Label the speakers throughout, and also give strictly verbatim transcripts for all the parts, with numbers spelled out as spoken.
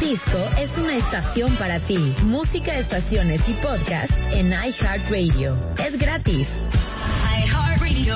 Speaker 1: Disco es una estación para ti. Música, estaciones y podcast en iHeartRadio. Es gratis. iHeartRadio.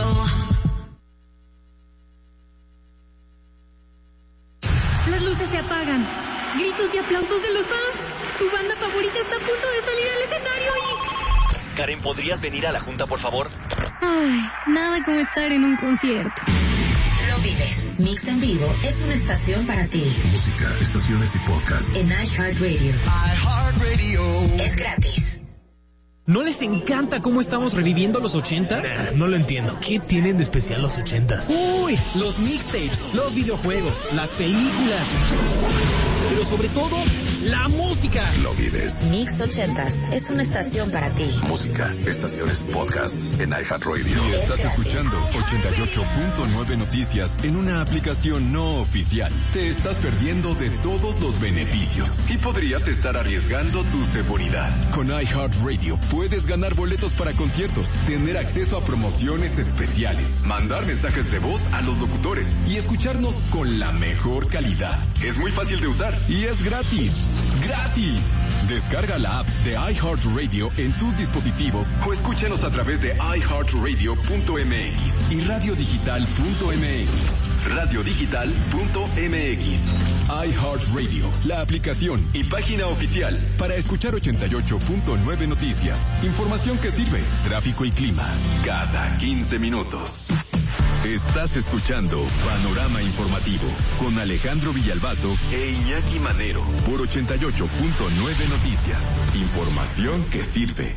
Speaker 2: Las luces se apagan. Gritos y aplausos de los fans. Tu banda favorita está a punto de salir al escenario y...
Speaker 3: Karen, ¿podrías venir a la junta, por favor?
Speaker 2: Ay, nada como estar en un concierto.
Speaker 1: Lo vives. Mix en Vivo es una estación para ti.
Speaker 4: Música, estaciones y podcast
Speaker 1: en iHeartRadio.
Speaker 3: iHeartRadio.
Speaker 1: Es gratis.
Speaker 5: ¿No les encanta cómo estamos reviviendo los ochenta?
Speaker 6: Nah, no lo entiendo. ¿Qué tienen de especial los ochentas?
Speaker 5: Uy, los mixtapes, los videojuegos, las películas, pero sobre todo, la música.
Speaker 4: Lo vives.
Speaker 1: Mix ochentas es una estación para ti.
Speaker 4: Música, estaciones, podcasts en iHeartRadio.
Speaker 7: Y estás escuchando ochenta y ocho punto nueve Noticias en una aplicación no oficial. Te estás perdiendo de todos los beneficios y podrías estar arriesgando tu seguridad. Con iHeartRadio puedes ganar boletos para conciertos, tener acceso a promociones especiales, mandar mensajes de voz a los locutores y escucharnos con la mejor calidad. Es muy fácil de usar y es gratis. ¡Gratis! Descarga la app de iHeartRadio en tus dispositivos o escúchanos a través de iHeartRadio punto m x y radiodigital punto m x. radiodigital punto m x. iHeartRadio, la aplicación y página oficial para escuchar ochenta y ocho punto nueve Noticias. Información que sirve, tráfico y clima, cada quince minutos. Estás escuchando Panorama Informativo con Alejandro Villalbazo e Iñaki Manero por ochenta y ocho punto nueve Noticias. Información que sirve.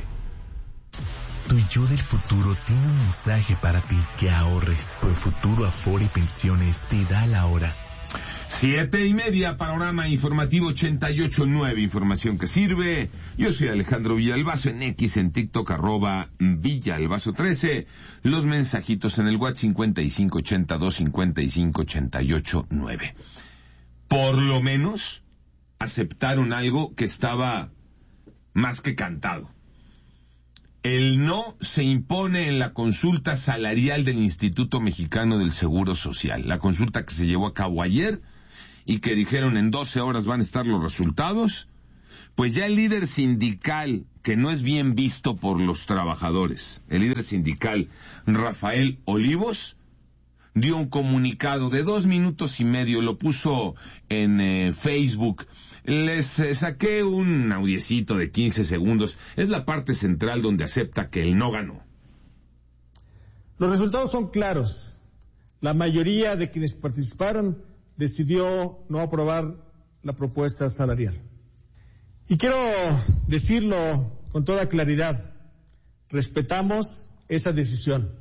Speaker 8: Tu yo del futuro tiene un mensaje para ti: que ahorres. Por Futuro Afore y Pensiones te da la hora.
Speaker 9: Siete y media, Panorama Informativo ochenta y ocho nueve, información que sirve. Yo soy Alejandro Villalbazo, en X, en TikTok, arroba Villalbazo trece. Los mensajitos en el WhatsApp cincuenta y cinco ochenta y dos cincuenta y cinco ochenta y ocho nueve. Por lo menos aceptaron algo que estaba más que cantado. El no se impone en la consulta salarial del Instituto Mexicano del Seguro Social. La consulta que se llevó a cabo ayer y que dijeron en doce horas van a estar los resultados. Pues ya el líder sindical, que no es bien visto por los trabajadores, el líder sindical Rafael Olivos, dio un comunicado de dos minutos y medio, lo puso en eh, Facebook. Les eh, saqué un audiecito de quince segundos. Es la parte central donde acepta que él no ganó.
Speaker 10: Los resultados son claros. La mayoría de quienes participaron decidió no aprobar la propuesta salarial. Y quiero decirlo con toda claridad. Respetamos esa decisión.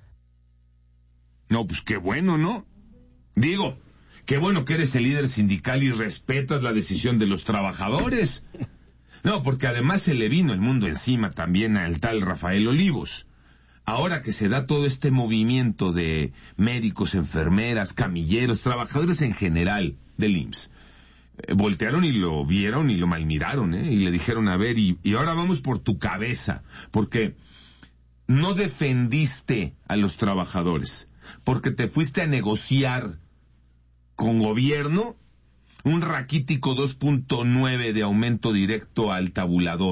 Speaker 9: No, pues qué bueno, ¿no? Digo, qué bueno que eres el líder sindical y respetas la decisión de los trabajadores. No, porque además se le vino el mundo encima también al tal Rafael Olivos. Ahora que se da todo este movimiento de médicos, enfermeras, camilleros, trabajadores en general del I M S S, eh, voltearon y lo vieron y lo malmiraron, ¿eh? Y le dijeron, a ver, y, y ahora vamos por tu cabeza, porque no defendiste a los trabajadores, porque te fuiste a negociar con gobierno un raquítico dos punto nueve de aumento directo al tabulador.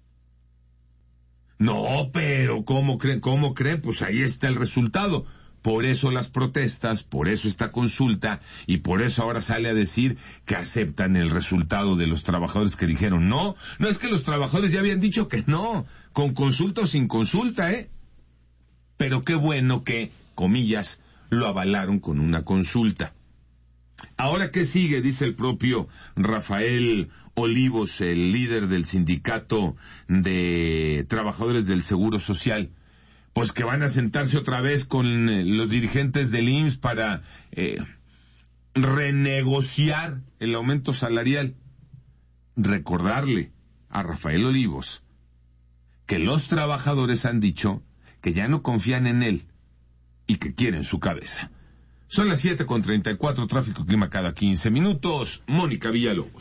Speaker 9: No, pero ¿cómo creen? ¿Cómo creen? Pues ahí está el resultado. Por eso las protestas, por eso esta consulta, y por eso ahora sale a decir que aceptan el resultado de los trabajadores que dijeron no. No, es que los trabajadores ya habían dicho que no, con consulta o sin consulta, ¿eh? Pero qué bueno que, comillas, lo avalaron con una consulta. Ahora, ¿qué sigue? Dice el propio Rafael Olivos, el líder del sindicato de trabajadores del Seguro Social. Pues que van a sentarse otra vez con eh, los dirigentes del I M S S para eh, renegociar el aumento salarial. Recordarle a Rafael Olivos que los trabajadores han dicho que ya no confían en él y que quieren su cabeza. Son las siete con treinta y cuatro, tráfico y clima cada quince minutos. Mónica Villalobos.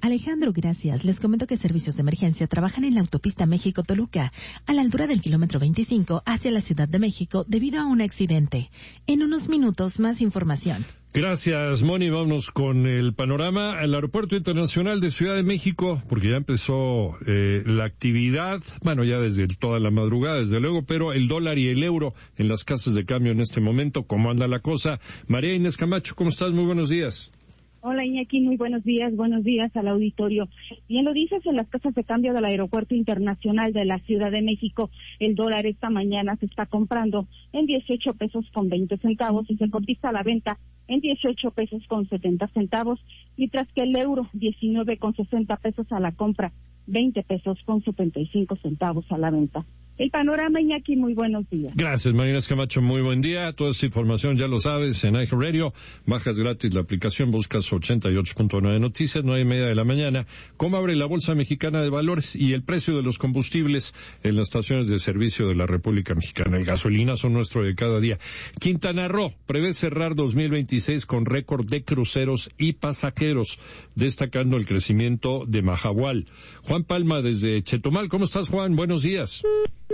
Speaker 11: Alejandro, gracias. Les comento que servicios de emergencia trabajan en la autopista México-Toluca, a la altura del kilómetro veinticinco hacia la Ciudad de México debido a un accidente. En unos minutos, más información.
Speaker 12: Gracias, Moni. Vamos con el panorama al Aeropuerto Internacional de Ciudad de México, porque ya empezó eh, la actividad, bueno, ya desde toda la madrugada, desde luego, pero el dólar y el euro en las casas de cambio en este momento, ¿cómo anda la cosa? María Inés Camacho, ¿cómo estás? Muy buenos días.
Speaker 13: Hola Iñaki, muy buenos días, buenos días al auditorio. Bien lo dices, en las casas de cambio del Aeropuerto Internacional de la Ciudad de México, el dólar esta mañana se está comprando en dieciocho pesos con veinte centavos y se cotiza a la venta en dieciocho pesos con setenta centavos, mientras que el euro diecinueve con sesenta pesos a la compra, veinte pesos con setenta y cinco centavos a la venta. El panorama, Iñaki, muy buenos días.
Speaker 12: Gracias, María Inés Camacho, muy buen día. Toda esa información ya lo sabes en iHeartRadio. Bajas gratis la aplicación, buscas ochenta y ocho punto nueve Noticias, nueve y media de la mañana. ¿Cómo abre la Bolsa Mexicana de Valores y el precio de los combustibles en las estaciones de servicio de la República Mexicana? El gasolinazo nuestro de cada día. Quintana Roo prevé cerrar dos mil veintiséis con récord de cruceros y pasajeros, destacando el crecimiento de Mahahual. Juan Palma desde Chetumal. ¿Cómo estás, Juan? Buenos días.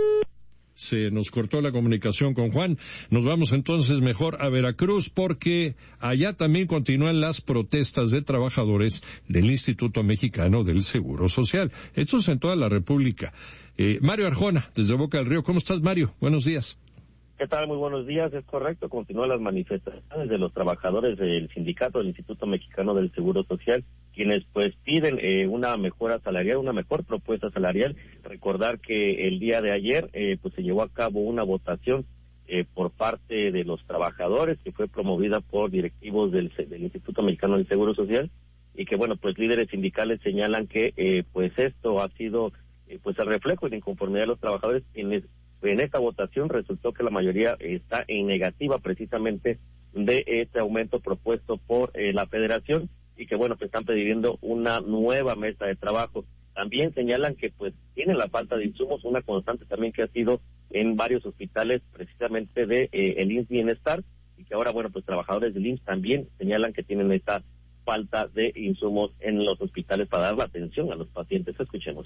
Speaker 12: Se nos cortó la comunicación con Juan. Nos vamos entonces mejor a Veracruz, porque allá también continúan las protestas de trabajadores del Instituto Mexicano del Seguro Social. Esto es en toda la República. Eh, Mario Arjona, desde Boca del Río. ¿Cómo estás, Mario? Buenos días.
Speaker 14: ¿Qué tal? Muy buenos días. Es correcto, continúan las manifestaciones de los trabajadores del sindicato del Instituto Mexicano del Seguro Social, quienes pues piden eh, una mejora salarial, una mejor propuesta salarial. Recordar que el día de ayer eh, pues se llevó a cabo una votación eh, por parte de los trabajadores, que fue promovida por directivos del, del Instituto Mexicano del Seguro Social, y que bueno, pues líderes sindicales señalan que eh, pues esto ha sido eh, pues el reflejo de la inconformidad de los trabajadores, quienes en esta votación resultó que la mayoría está en negativa precisamente de este aumento propuesto por eh, la federación, y que bueno, pues están pidiendo una nueva mesa de trabajo. También señalan que pues tienen la falta de insumos, una constante también que ha sido en varios hospitales precisamente de eh, el I M S S Bienestar, y que ahora bueno, pues trabajadores del I M S S también señalan que tienen esta falta de insumos en los hospitales para dar la atención a los pacientes. Escuchemos.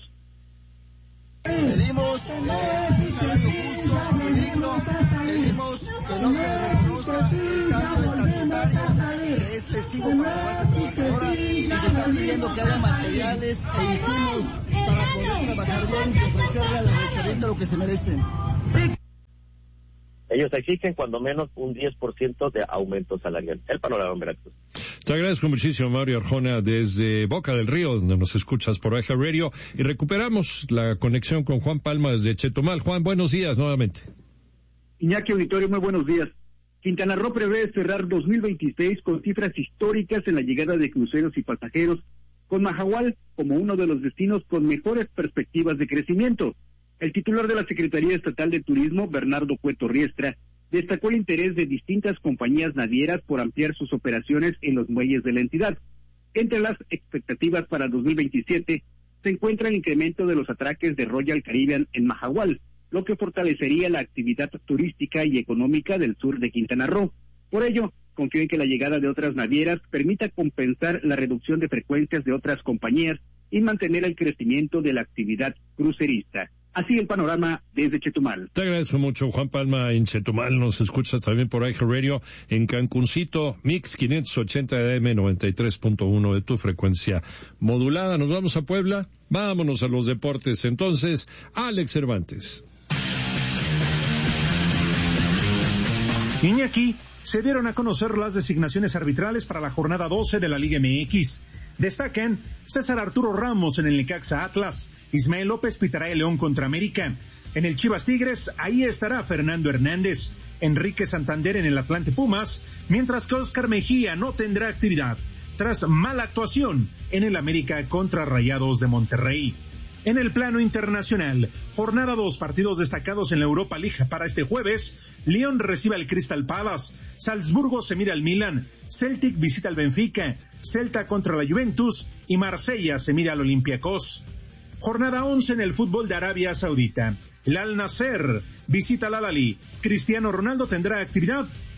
Speaker 15: Pedimos eh, un salario justo y digno, pedimos que no se reconozca el cambio estatutario que es lesivo para la base trabajadora, y se está pidiendo que haya materiales e insumos para poder trabajar bien y ofrecerle a los residentes lo que se merecen.
Speaker 14: Ellos exigen cuando menos un diez por ciento de aumento salarial. El panorama en Veracruz.
Speaker 12: Te agradezco muchísimo, Mario Arjona, desde Boca del Río, donde nos escuchas por iHeartRadio, y recuperamos la conexión con Juan Palma desde Chetumal. Juan, buenos días nuevamente.
Speaker 16: Iñaki Auditorio, muy buenos días. Quintana Roo prevé cerrar dos mil veintiséis con cifras históricas en la llegada de cruceros y pasajeros, con Mahahual como uno de los destinos con mejores perspectivas de crecimiento. El titular de la Secretaría Estatal de Turismo, Bernardo Cueto Riestra, destacó el interés de distintas compañías navieras por ampliar sus operaciones en los muelles de la entidad. Entre las expectativas para dos mil veintisiete se encuentra el incremento de los atraques de Royal Caribbean en Mahahual, lo que fortalecería la actividad turística y económica del sur de Quintana Roo. Por ello, confío en que la llegada de otras navieras permita compensar la reducción de frecuencias de otras compañías y mantener el crecimiento de la actividad crucerista. Así el panorama desde Chetumal.
Speaker 12: Te agradezco mucho, Juan Palma, en Chetumal. Nos escuchas también por iHeartRadio en Cancuncito, Mix quinientos ochenta A M noventa y tres punto uno de tu frecuencia modulada. Nos vamos a Puebla. Vámonos a los deportes. Entonces, Alex Cervantes.
Speaker 17: Iñaki, se dieron a conocer las designaciones arbitrales para la jornada doce de la Liga M X. Destacan César Arturo Ramos en el Necaxa Atlas, Ismael López pitará el León contra América. En el Chivas Tigres, ahí estará Fernando Hernández, Enrique Santander en el Atlante Pumas, mientras que Oscar Mejía no tendrá actividad, tras mala actuación en el América contra Rayados de Monterrey. En el plano internacional, jornada dos, partidos destacados en la Europa League para este jueves. Lyon recibe al Crystal Palace, Salzburgo se mira al Milan, Celtic visita al Benfica, Celta contra la Juventus y Marsella se mira al Olympiacos. Jornada once en el fútbol de Arabia Saudita. El Al Nasser visita al Al-Ahly, Cristiano Ronaldo tendrá actividad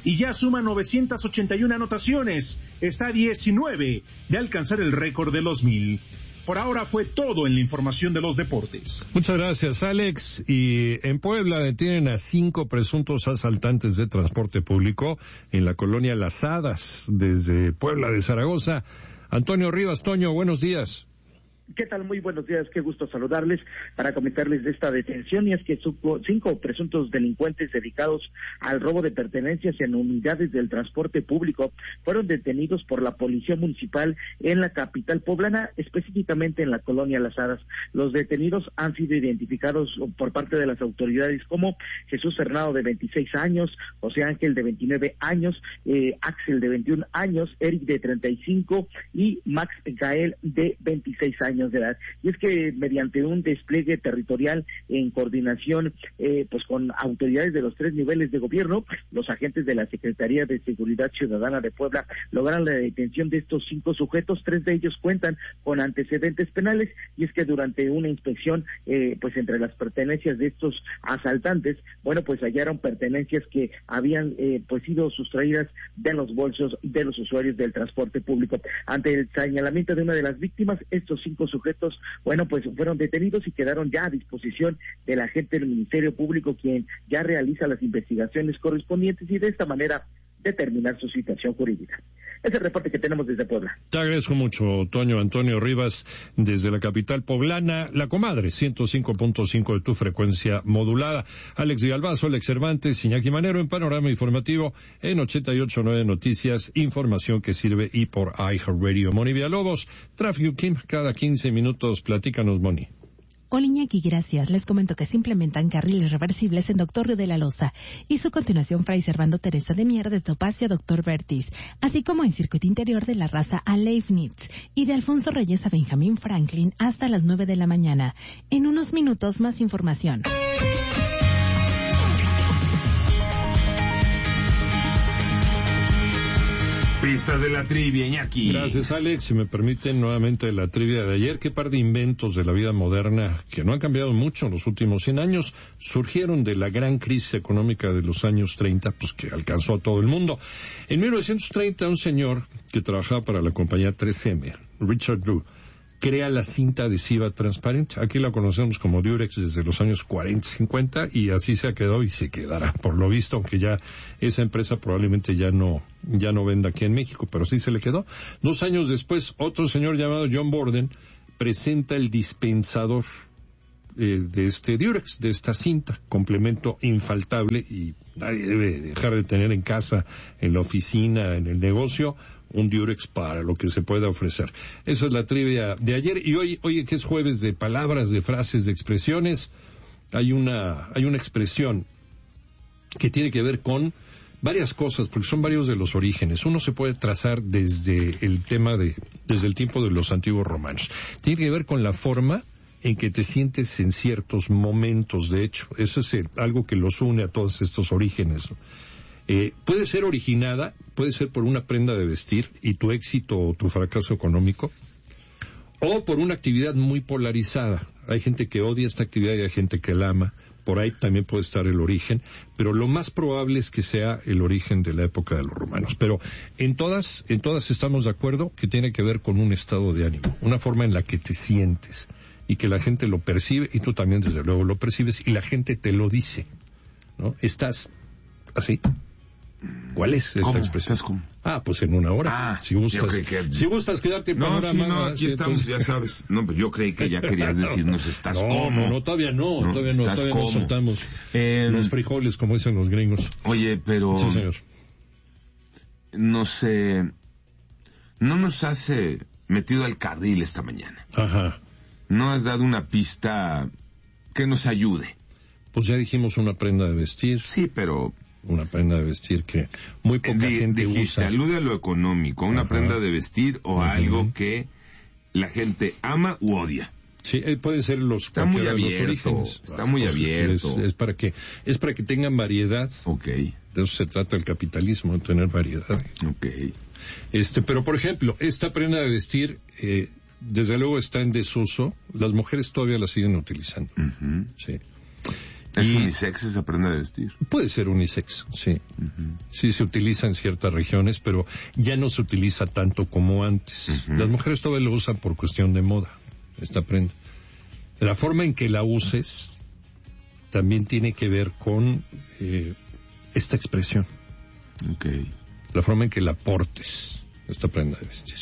Speaker 17: y ya suma novecientas ochenta y una anotaciones. Está a diecinueve de alcanzar el récord de los mil. Por ahora fue todo en la información de los deportes.
Speaker 12: Muchas gracias, Alex. Y en Puebla detienen a cinco presuntos asaltantes de transporte público en la colonia Las Hadas, desde Puebla de Zaragoza. Antonio Rivas, Toño, buenos días.
Speaker 18: ¿Qué tal? Muy buenos días, qué gusto saludarles para comentarles de esta detención, y es que cinco presuntos delincuentes dedicados al robo de pertenencias en unidades del transporte público fueron detenidos por la Policía Municipal en la capital poblana, específicamente en la colonia Las Hadas. Los detenidos han sido identificados por parte de las autoridades como Jesús Fernando, de veintiséis años, José Ángel, de veintinueve años, eh, Axel, de veintiún años, Eric, de treinta y cinco y Max Gael, de veintiséis años de edad. Y es que mediante un despliegue territorial en coordinación eh, pues con autoridades de los tres niveles de gobierno, los agentes de la Secretaría de Seguridad Ciudadana de Puebla lograron la detención de estos cinco sujetos. Tres de ellos cuentan con antecedentes penales, y es que durante una inspección eh, pues entre las pertenencias de estos asaltantes, bueno, pues hallaron pertenencias que habían eh, pues sido sustraídas de los bolsos de los usuarios del transporte público. Ante el señalamiento de una de las víctimas, estos cinco sujetos, bueno, pues fueron detenidos y quedaron ya a disposición del agente del Ministerio Público, quien ya realiza las investigaciones correspondientes y de esta manera determinar su situación jurídica. Es el reporte que tenemos desde Puebla.
Speaker 12: Te agradezco mucho, Toño. Antonio Rivas, desde la capital poblana, La Comadre, ciento cinco punto cinco de tu frecuencia modulada. Alex Villalbazo, Alex Cervantes, Iñaki Manero en Panorama Informativo en ochenta y ocho punto nueve Noticias, información que sirve, y por iHeartRadio. Moni Villalobos, Tráfico Kim, cada quince minutos. Platícanos, Moni.
Speaker 11: Hola, Iñaki, gracias. Les comento que se implementan carriles reversibles en Doctor Río de la Loza y su continuación Fray Servando Teresa de Mier de Topacio a Doctor Vertis, así como en circuito interior de la Raza a Leibniz y de Alfonso Reyes a Benjamín Franklin hasta las nueve de la mañana. En unos minutos más información.
Speaker 9: Pistas de la trivia, Iñaki.
Speaker 12: Gracias, Alex. Si me permiten, nuevamente la trivia de ayer. Qué par de inventos de la vida moderna que no han cambiado mucho en los últimos cien años surgieron de la gran crisis económica de los años treinta, pues que alcanzó a todo el mundo. En mil novecientos treinta, un señor que trabajaba para la compañía tres eme, Richard Drew, crea la cinta adhesiva transparente. Aquí la conocemos como Durex desde los años cuarenta, cincuenta, y así se ha quedado y se quedará, por lo visto, aunque ya esa empresa probablemente ya no ya no venda aquí en México, pero sí se le quedó. Dos años después, otro señor llamado John Borden presenta el dispensador eh, de este Durex, de esta cinta, complemento infaltable, y nadie debe dejar de tener en casa, en la oficina, en el negocio, un Durex para lo que se pueda ofrecer. Esa es la trivia de ayer. Y hoy, oye, que es jueves de palabras, de frases, de expresiones, hay una, hay una expresión que tiene que ver con varias cosas, porque son varios de los orígenes. Uno se puede trazar desde el tema de, desde el tiempo de los antiguos romanos. Tiene que ver con la forma en que te sientes en ciertos momentos. De hecho, eso es el, algo que los une a todos estos orígenes. Eh, puede ser originada, puede ser por una prenda de vestir y tu éxito o tu fracaso económico, o por una actividad muy polarizada. Hay gente que odia esta actividad y hay gente que la ama. Por ahí también puede estar el origen, pero lo más probable es que sea el origen de la época de los romanos. Pero en todas, en todas estamos de acuerdo que tiene que ver con un estado de ánimo, una forma en la que te sientes y que la gente lo percibe, y tú también desde luego lo percibes, y la gente te lo dice, ¿no? Estás así. ¿Cuál es esta
Speaker 9: ¿Cómo?
Speaker 12: expresión?
Speaker 9: ¿Cómo?
Speaker 12: Ah, pues en una hora.
Speaker 9: Ah,
Speaker 12: si gustas,
Speaker 9: que...
Speaker 12: si gustas quedarte en
Speaker 9: no,
Speaker 12: panorama.
Speaker 9: Sí, no, aquí
Speaker 12: sí,
Speaker 9: estamos,
Speaker 12: entonces...
Speaker 9: ya sabes. No, pues yo creí que ya querías decirnos estás
Speaker 12: no,
Speaker 9: como.
Speaker 12: No, no, todavía no, no todavía no, todavía como. no soltamos eh, los frijoles, como dicen los gringos.
Speaker 9: Oye, pero...
Speaker 12: Sí, señor.
Speaker 9: No sé, no nos has eh, metido al carril esta mañana.
Speaker 12: Ajá.
Speaker 9: No has dado una pista que nos ayude.
Speaker 12: Pues ya dijimos una prenda de vestir.
Speaker 9: Sí, pero...
Speaker 12: Una prenda de vestir que muy poca
Speaker 9: Di,
Speaker 12: gente
Speaker 9: dijiste,
Speaker 12: usa.
Speaker 9: Alude a lo económico, una Ajá. prenda de vestir o
Speaker 12: Ajá.
Speaker 9: algo que la gente ama u odia.
Speaker 12: Sí, puede ser los,
Speaker 9: está muy abierto,
Speaker 12: los orígenes.
Speaker 9: Está muy
Speaker 12: pues
Speaker 9: abierto.
Speaker 12: Es, es para que es para que tengan variedad.
Speaker 9: Okay.
Speaker 12: De eso se trata el capitalismo, de tener variedad.
Speaker 9: Okay.
Speaker 12: Este, pero por ejemplo, esta prenda de vestir, eh, desde luego está en desuso. Las mujeres todavía la siguen utilizando.
Speaker 9: Uh-huh.
Speaker 12: Sí.
Speaker 9: ¿Es
Speaker 12: y
Speaker 9: unisex esa prenda de vestir?
Speaker 12: Puede ser unisex, sí. Uh-huh. Sí, se utiliza en ciertas regiones, pero ya no se utiliza tanto como antes. Uh-huh. Las mujeres todavía lo usan por cuestión de moda, esta prenda. La forma en que la uses también tiene que ver con eh, esta expresión.
Speaker 9: Okay.
Speaker 12: La forma en que la portes, esta prenda de vestir.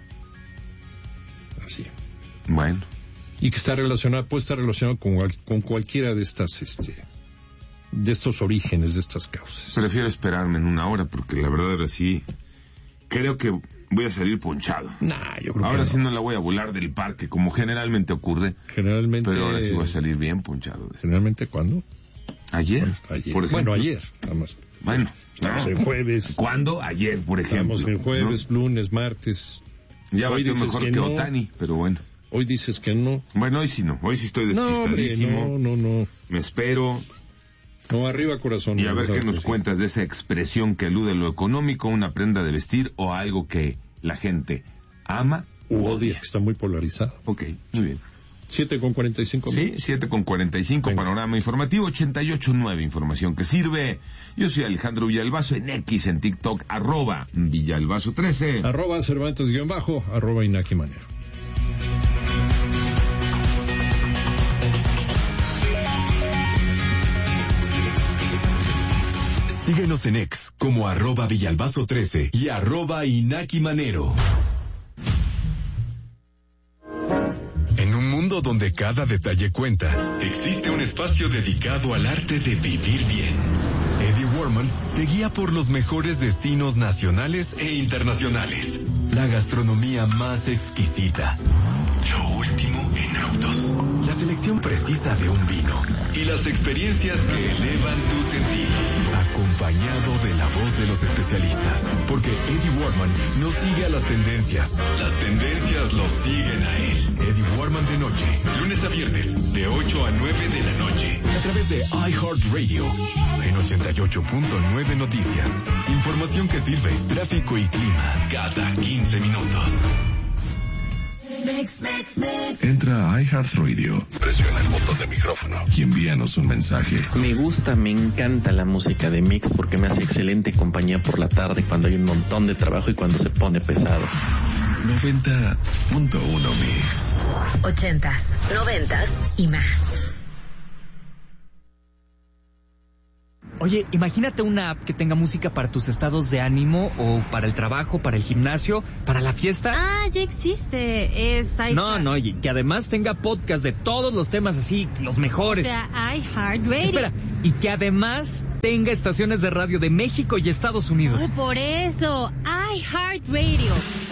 Speaker 12: Así.
Speaker 9: Bueno.
Speaker 12: Y que está relacionada, puede estar relacionado con, con cualquiera de estas, este, de estos orígenes, de estas causas.
Speaker 9: Prefiero esperarme en una hora, porque la verdad ahora sí, creo que voy a salir ponchado.
Speaker 12: Nah, yo creo
Speaker 9: ahora
Speaker 12: que
Speaker 9: sí
Speaker 12: no.
Speaker 9: no la voy a volar del parque, como generalmente ocurre.
Speaker 12: Generalmente.
Speaker 9: Pero ahora sí voy a salir bien ponchado.
Speaker 12: ¿Generalmente cuándo?
Speaker 9: ¿Ayer?
Speaker 12: Bueno, ayer.
Speaker 9: Por
Speaker 12: bueno, ayer, nada más.
Speaker 9: Bueno.
Speaker 12: Estamos
Speaker 9: no.
Speaker 12: en jueves.
Speaker 9: ¿Cuándo? Ayer, por ejemplo.
Speaker 12: Estamos en jueves, ¿no? Lunes, martes.
Speaker 9: Ya batió mejor que, que no. Otani, pero bueno.
Speaker 12: Hoy dices que no.
Speaker 9: Bueno, hoy sí no. Hoy sí estoy despistadísimo.
Speaker 12: No, hombre, no, no, no.
Speaker 9: Me espero.
Speaker 12: No, arriba corazón.
Speaker 9: Y a ver qué nos cuentas de esa expresión que alude a lo económico, una prenda de vestir o a algo que la gente ama u odia.
Speaker 12: Está muy polarizado.
Speaker 9: Ok, muy bien.
Speaker 12: siete con cuarenta y cinco.
Speaker 9: Sí, siete con cuarenta y cinco, panorama informativo, ochenta y ocho nueve, información que sirve. Yo soy Alejandro Villalbazo, en X, en TikTok, arroba Villalbazo trece.
Speaker 12: Arroba Cervantes guión bajo, arroba Inaki Manero.
Speaker 7: Síguenos en X como arroba Villalbazo trece y arroba Inaki Manero. En un mundo donde cada detalle cuenta, existe un espacio dedicado al arte de vivir bien. Eddie Warman te guía por los mejores destinos nacionales e internacionales. La gastronomía más exquisita. Lo último en autos. La selección precisa de un vino. Y las experiencias que elevan tus sentidos. Acompañado de la voz de los especialistas. Porque Eddie Warman no sigue a las tendencias. Las tendencias lo siguen a él. Eddie Warman de noche. Lunes a viernes, de ocho a nueve de la noche. A través de iHeartRadio. En ochenta y ocho punto nueve Noticias. Información que sirve. Tráfico y clima. Cada quince minutos.
Speaker 4: Entra a iHeartRadio, presiona el botón de micrófono y envíanos un mensaje.
Speaker 19: Me gusta, me encanta la música de Mix porque me hace excelente compañía por la tarde cuando hay un montón de trabajo y cuando se pone pesado.
Speaker 4: noventa punto uno Mix.
Speaker 1: Ochentas, noventas y más.
Speaker 20: Oye, imagínate una app que tenga música para tus estados de ánimo o para el trabajo, para el gimnasio, para la fiesta.
Speaker 2: Ah, ya existe. Es iHeart.
Speaker 20: No, no, y que además tenga podcast de todos los temas así, los mejores.
Speaker 2: O sea, iHeartRadio.
Speaker 20: Espera, y que además tenga estaciones de radio de México y Estados Unidos.
Speaker 2: Oh, por eso, iHeartRadio.